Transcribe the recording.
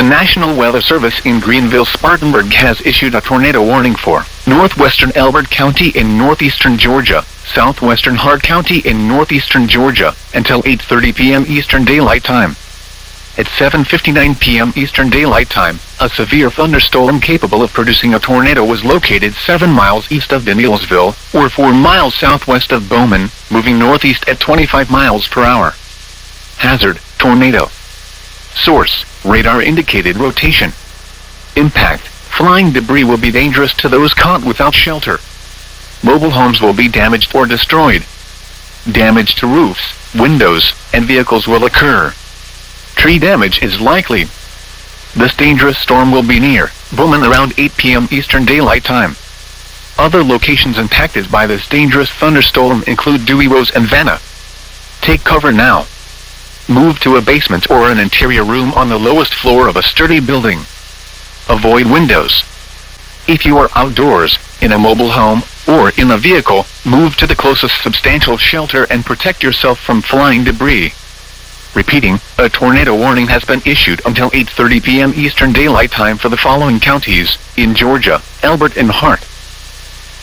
National Weather Service in Greenville-Spartanburg has issued a tornado warning for northwestern Elbert County in northeastern Georgia, southwestern Hart County in northeastern Georgia, until 8:30 p.m. Eastern Daylight Time. At 7:59 p.m. Eastern Daylight Time, a severe thunderstorm capable of producing a tornado was located 7 miles east of Danielsville, or 4 miles southwest of Bowman, moving northeast at 25 miles per hour. Hazard: tornado. Source: radar indicated rotation. Impact: flying debris will be dangerous to those caught without shelter. Mobile homes will be damaged or destroyed. Damage to roofs, windows, and vehicles will occur. Tree damage is likely. This dangerous storm will be near Bowman around 8 p.m. Eastern Daylight Time. Other locations impacted by this dangerous thunderstorm include Dewey Rose and Vanna. Take cover now. Move to a basement or an interior room on the lowest floor of a sturdy building. Avoid windows. If you are outdoors, in a mobile home, or in a vehicle, move to the closest substantial shelter and protect yourself from flying debris. Repeating, a tornado warning has been issued until 8:30 p.m. Eastern Daylight Time for the following counties in Georgia: Elbert and Hart,